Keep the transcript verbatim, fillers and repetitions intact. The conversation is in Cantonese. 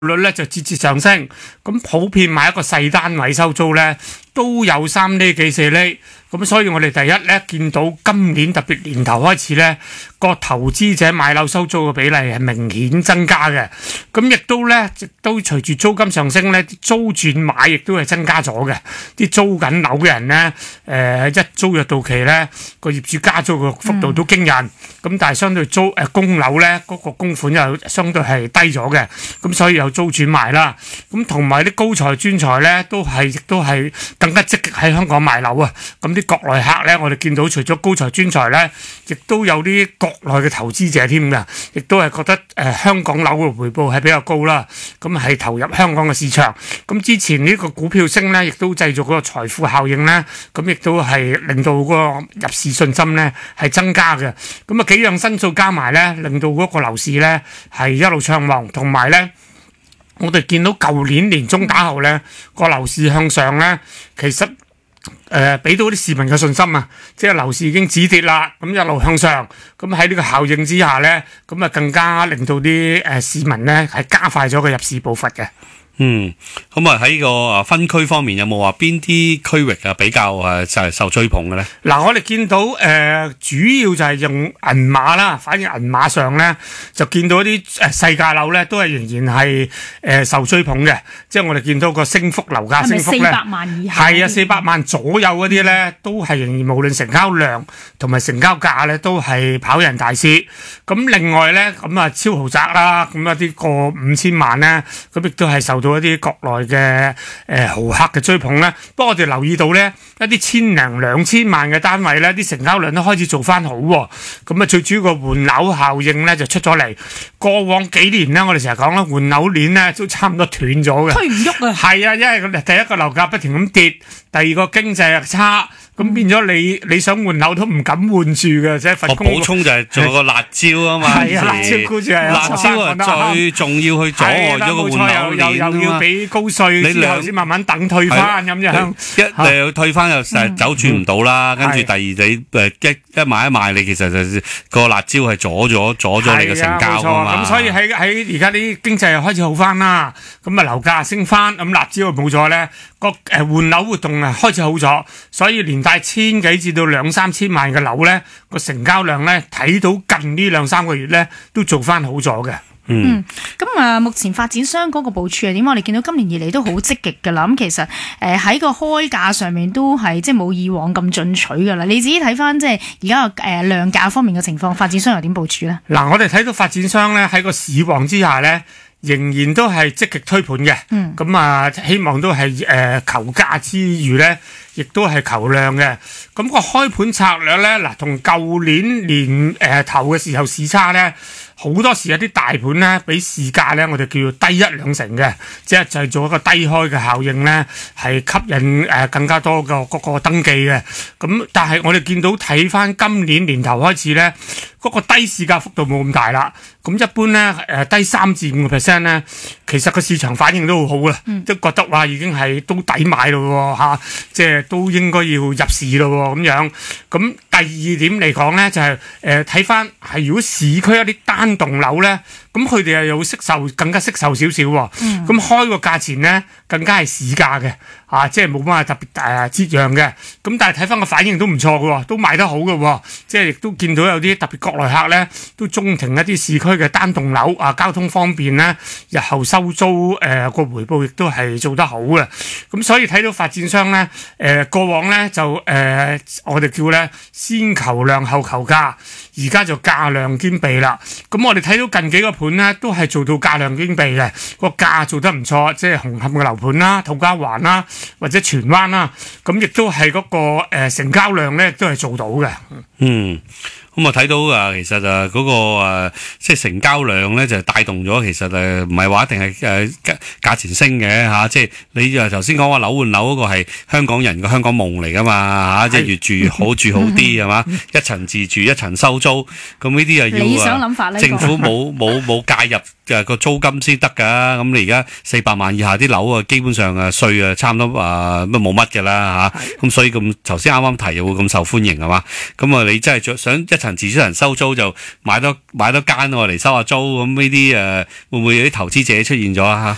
率咧就節節上升，咁普遍買一個細單位收租咧都有三厘幾四厘，咁所以我哋第一咧見到今年特別年頭開始咧個投資者買樓收租嘅比例係明顯增加嘅，咁亦都咧亦都隨住租金上升咧，啲租轉買亦都係增加咗嘅，啲租緊樓嘅人咧誒、呃、一租約到期咧個業主加租嘅幅度都驚人，咁、嗯、但係相對租誒、呃、供樓咧嗰、那個供款又相對係低咗嘅，咁所以有租轉賣啦，咁同埋啲高才專才咧都係亦都係更加積極喺香港買樓啊！咁啲國內客咧，我哋見到除咗高才專才咧，亦都有啲國內嘅投資者添㗎，亦都係覺得誒、呃、香港樓嘅回報係比較高啦，咁係投入香港嘅市場。咁之前呢個股票升咧，亦都製造嗰個財富效應咧，咁亦都係令到嗰個入市信心咧係增加嘅。咁啊幾樣因素加埋咧，令到嗰個樓市咧係一路暢旺，同埋咧。我哋見到舊年年中打後咧，個樓市向上咧，其實誒俾、呃、到啲市民嘅信心啊，即係樓市已經止跌啦，咁一路向上，咁喺呢個效應之下咧，咁啊更加令到啲誒、呃、市民咧係加快咗個入市步伐嘅。 嗯，咁啊喺個啊分區方面有冇話邊啲區域啊比較誒就係受追捧嘅咧？ 嗱，我哋見到誒、呃、主要就係用銀碼啦，反而銀碼上咧就見到啲誒細價樓咧都係仍然係誒、呃、受追捧嘅，即係我哋見到個升幅樓價升幅咧， 係咪四百萬以下？ 係啊，四百萬左右嗰啲咧都係仍然無論成交量同埋成交價咧都係跑贏大市。咁另外咧咁啊超豪宅啦，咁一啲過五千萬咧，咁亦都係受到一啲國內嘅誒豪客嘅追捧咧，不過我哋留意到咧一啲千零兩千萬嘅單位咧，啲成交量都開始做翻好喎。咁啊，最主要個換樓效應咧就出咗嚟。過往幾年咧，我哋成日講啦，換樓鏈咧都差唔多斷咗嘅， 推唔喐啊。 係啊，因為第一個樓價不停咁跌，第二個經濟又差。咁變咗你你想換樓都唔敢換住嘅，即係份工。我補充就係做個辣椒啊嘛， 係啊，辣椒估住係辣椒啊，最重要去阻礙咗個換樓鏈啊嘛。 又要俾高稅，之後先慢慢等退翻咁樣。 一誒退翻又成日走轉唔到啦，跟住第二你誒一一買一賣，你其實就個辣椒係阻咗阻咗你嘅成交啊嘛。 咁所以喺喺而家啲經濟又開始好翻啦，咁啊樓價升翻，咁辣椒冇咗咧，個誒換樓活動啊開始好咗，所以連帶千幾至到兩三千萬嘅樓咧，個成交量咧睇到近呢兩三個月咧都做翻好咗嘅。 嗯，咁啊，目前發展商嗰個部署係點？我哋見到今年以嚟都好積極㗎啦。咁其實誒喺個開價上面都係即係冇以往咁進取㗎啦。你自己睇翻即係而家個誒量價方面嘅情況，發展商又點部署咧？ 嗱，我哋睇到發展商咧喺個市旺之下咧，仍然都係積極推盤嘅。嗯，咁啊，希望都係誒、呃、求價之餘咧，亦都係求量嘅。咁、那個開盤策略咧，嗱，同舊年年誒、呃、頭嘅時候市差咧。好多時有啲大盤咧，比市價咧，我哋叫做低一兩成嘅，即係製造一個低開嘅效應咧，係吸引誒更加多個嗰個登記嘅。咁但係我哋見到睇翻今年年頭開始咧，嗰個低市價幅度冇咁大啦。咁一般咧誒低三至五個 percent 咧，其實個市場反應都好好啦，嗯、都覺得話已經係都抵買咯嚇，即係都應該要入市咯咁樣。咁第二點嚟講咧，就係誒睇翻係如果市區一啲單棟樓咧，咁佢哋又有惜售，更加惜售少少喎。咁、嗯、開個價錢咧，更加係市價嘅，啊，即係冇乜話特別誒折讓嘅。咁但係睇翻個反應都唔錯嘅喎，都賣得好嘅喎。即係亦都見到有啲特別國內客咧，都中庭一啲市區嘅單棟樓啊，交通方便咧，日後收租誒個、呃、回報亦都係做得好嘅。咁所以睇到發展商咧，誒、呃、過往咧就誒、呃、我哋叫咧先求量後求價，而家就價量兼備啦。咁我哋睇到近幾個盤咧，都係做到價量兼備嘅，個價做得唔錯，即係紅磡嘅樓盤啦、土瓜灣啦，或者荃灣啦，咁亦都係嗰、那個、呃、成交量咧，都係做到嘅。嗯。 咁啊睇到啊，其實啊嗰個誒即係成交量咧，就帶動咗其實誒唔係話一定係誒價價錢升嘅嚇，即係你啊頭先講話樓換樓嗰個係香港人嘅香港夢嚟噶嘛嚇，即係越住越好住好啲係嘛，一層自住一層收租，咁呢啲又要理想諗法呢， 政府冇冇冇介入嘅個租金先得㗎，咁你而家四百萬以下啲樓啊，基本上啊稅啊差唔多啊都冇乜㗎啦嚇，咁所以咁頭先啱啱提又會咁受歡迎係嘛，咁啊你真係想一層自住人收租就買多買多間我嚟收下租，咁呢啲誒會唔會有啲投資者出現咗啊？